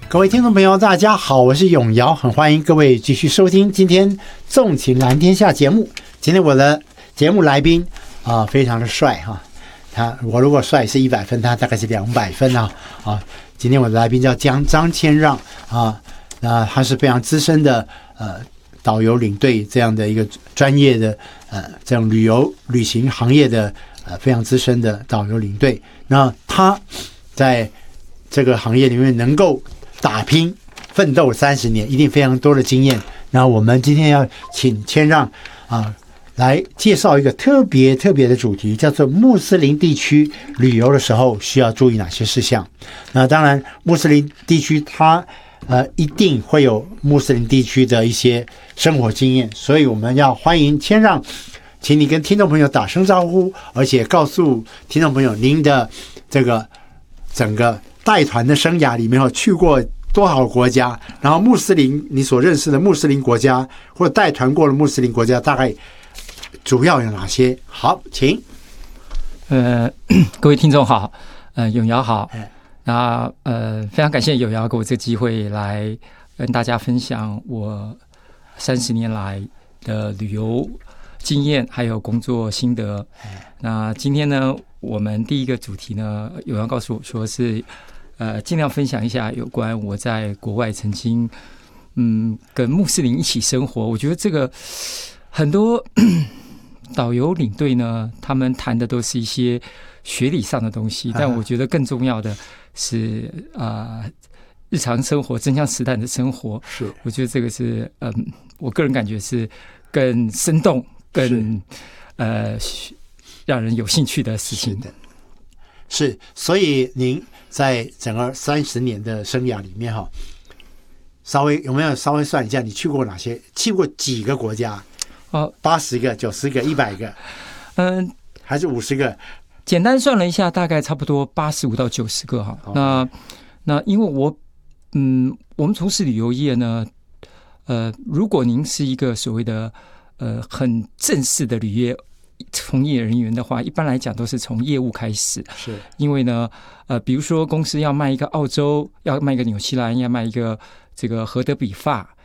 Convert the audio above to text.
各位听众朋友大家好，我是永尧，很欢迎各位继续收听今天纵情蓝天下节目。今天我的节目来宾非常的帅我如果帅是100分，他大概是200分今天我的来宾叫张谦让那他是非常资深的导游领队这样的一个专业的这样旅行行业的非常资深的导游领队。那他在这个行业里面能够打拼奋斗30年，一定非常多的经验。那我们今天要请谦让来介绍一个特别的主题，叫做穆斯林地区旅游的时候需要注意哪些事项。那当然穆斯林地区它一定会有穆斯林地区的一些生活经验，所以我们要欢迎谦让，请你跟听众朋友打声招呼，而且告诉听众朋友您的这个整个带团的生涯里面去过多少国家，然后穆斯林你所认识的穆斯林国家或者带团过的穆斯林国家大概主要有哪些？好，请。 各位听众好，永尧好。那非常感谢永尧给我这个机会来跟大家分享我30年来的旅游经验还有工作心得。那今天呢，我们第一个主题呢，永尧告诉我说是尽量分享一下有关我在国外曾经跟穆斯林一起生活。我觉得这个很多导游领队呢，他们谈的都是一些学理上的东西，但我觉得更重要的是日常生活真枪实弹的生活。是，我觉得这个是我个人感觉是更生动、更让人有兴趣的事情。 是，所以您在整个30年的生涯里面有没有稍微算一下你去过哪些？去过几个国家？80个、90个、100个？还是50个？ 简单算了一下，大概差不多85到90个哈。那因为我们从事旅游业呢，如果您是一个所谓的很正式的旅业从业人员的话，一般来讲都是从业务开始。是，因为呢，比如说公司要卖一个澳洲，要卖一个纽西兰，要卖一个这个荷德比法，